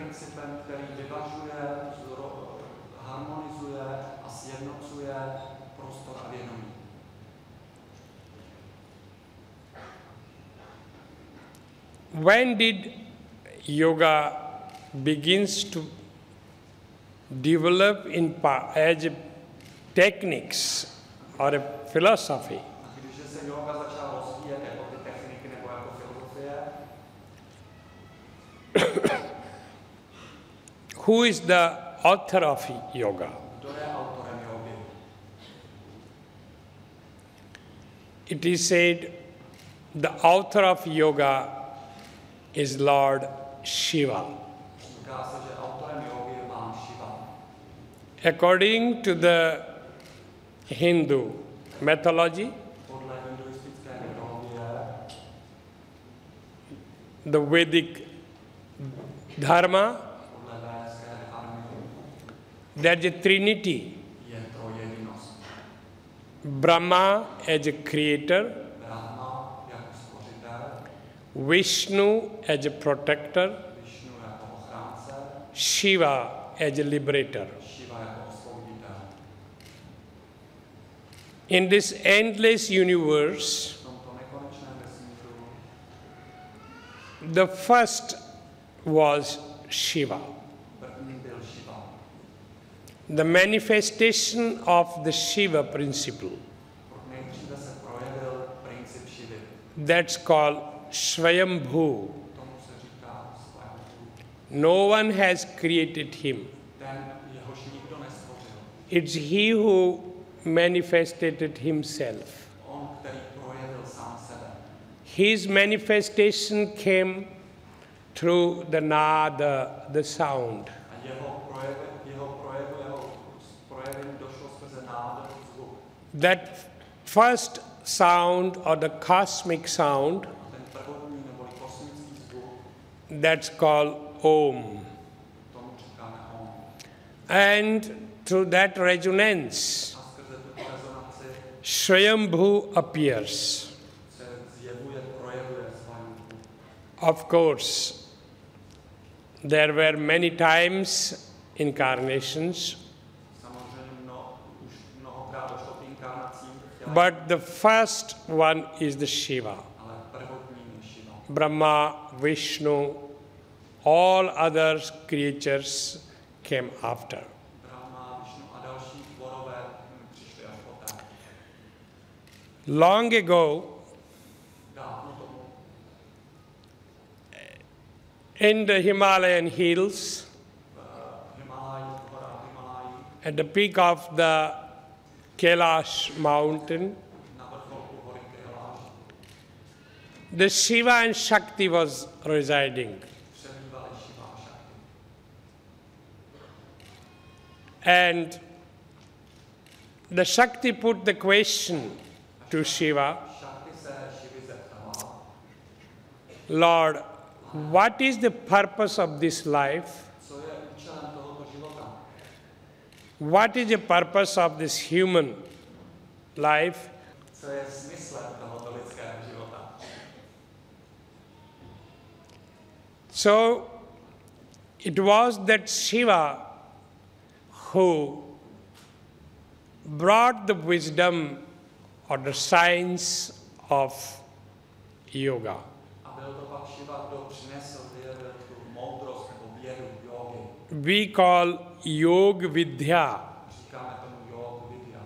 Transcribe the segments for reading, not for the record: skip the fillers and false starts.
principem, který vyvažuje, harmonizuje a sjednocuje prostor a vědomí. When did yoga begins to develop as techniques or a philosophy? Když se yoga začala rozvíjet jako ty techniky nebo jako filozofie, who is the author of yoga? kdo je autorem jogy? It is said the author of yoga is Lord Shiva. Říká se, že autorem jogy je Pán Shiva. According to the Hindu mythology, Podle hinduistické mytologie, the Vedic dharma, podle védické dharmy, there is a trinity. je trojedinost. Brahma as a creator, Brahma jako stvořitel, Vishnu as a protector, Višnu jako ochránce, Shiva as a liberator. Shiva jako osvoboditel. In this endless universe, V tomto nekonečném vesmíru the first was Shiva. první byl Shiva. The manifestation of the Shiva principle. Nejdříve se projevil princip Shivy. That's called Swayambhu. Tomu se říká Svayambhu. No one has created him. Ten, jehož nikdo nestvořil. It's he who manifested himself. On, který projevil sám sebe. His manifestation came through the nada, the sound. A jeho projevem došlo skrze nádob zvuk. That first sound or the cosmic sound, Ten prvotní neboli kosmický zvuk, that's called Om. tomu říkáme Om. And through that resonance, A skrze tuto rezonanci Swayambhu appears. se zjevuje, projevuje Svayambhu. Of course, there were many times incarnations, Samozřejmě už mnohokrát došlo k inkarnacím, but the first one is the Shiva. ale prvotní je Shiva. Brahma, Vishnu, all other creatures came after. Brahma, Višnu a další tvorové přišli až poté. Long ago, Dávno tomu in the Himalayan hills, v Himaláji, v horách Himaláji, at the peak of the Kailash mountain, na vrcholku hory Kailash, the Shiva and Shakti was residing. přebývali Shiva a Shakti. And the Shakti put the question to Shiva, Shakti se Shivy zeptala, Lord, what is the purpose of this life? co je účelem tohoto života? What is the purpose of this human life? Co je smyslem tohoto lidského života? So it was that Shiva who brought the wisdom or the science of yoga. A byl to pak Shiva, kdo přinesl, vyjevil tu moudrost nebo vědu jógy. We call Yoga Vidya. Říkáme tomu Yoga Vidya.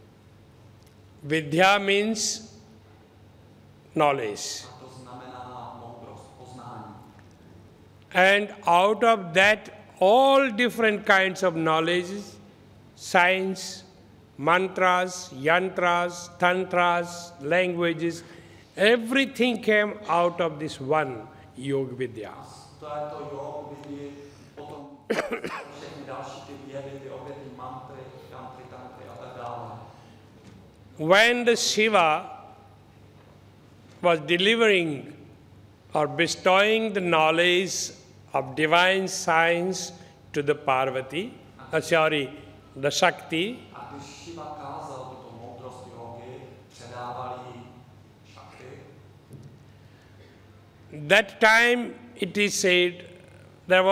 Vidya means knowledge. A to znamená moudrost, poznání. And out of that, all different kinds of knowledges, science, mantras, yantras, tantras, languages, everything came out of this one Yoga Vidya. To je to Yoga Vidya, potom všechny další ty vědy, ty obě ty mantry, yantry, tantry a tak dále. When the Shiva was delivering or bestowing the knowledge of divine science to the Parvati, the Shakti, A když Shiva kázal tuto moudrost jógy, předával jí Shakti, that time it is said